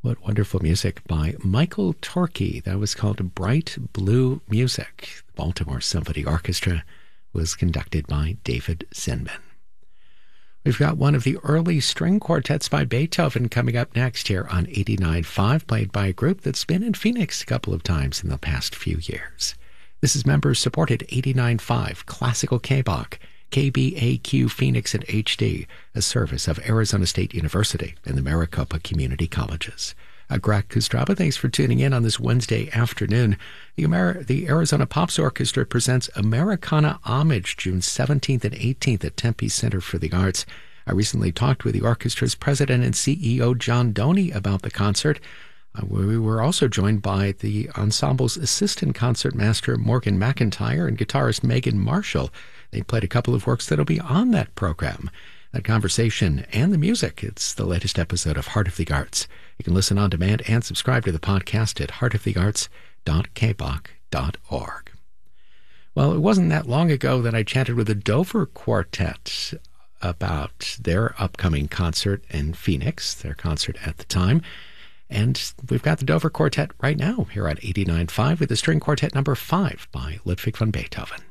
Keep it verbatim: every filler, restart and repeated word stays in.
What wonderful music by Michael Torkey. That was called Bright Blue Music. The Baltimore Symphony Orchestra was conducted by David Zinman. We've got one of the early string quartets by Beethoven coming up next here on eighty-nine point five, played by a group that's been in Phoenix a couple of times in the past few years. This is members-supported eighty-nine point five Classical K-Bach, K B A Q Phoenix in H D, a service of Arizona State University and the Maricopa Community Colleges. Uh, Greg Kustraba, thanks for tuning in on this Wednesday afternoon. The, Amer- the Arizona Pops Orchestra presents Americana Homage June seventeenth and eighteenth at Tempe Center for the Arts. I recently talked with the orchestra's president and C E O, John Doney, about the concert. Uh, we were also joined by the ensemble's assistant concertmaster, Morgan McIntyre, and guitarist Megan Marshall. They played a couple of works that'll be on that program. That conversation and the music, it's the latest episode of Heart of the Arts. You can listen on demand and subscribe to the podcast at heart of the arts dot k bach dot org. Well, it wasn't that long ago that I chatted with the Dover Quartet about their upcoming concert in Phoenix, their concert at the time. And we've got the Dover Quartet right now here on eighty-nine point five with the string quartet number five by Ludwig van Beethoven.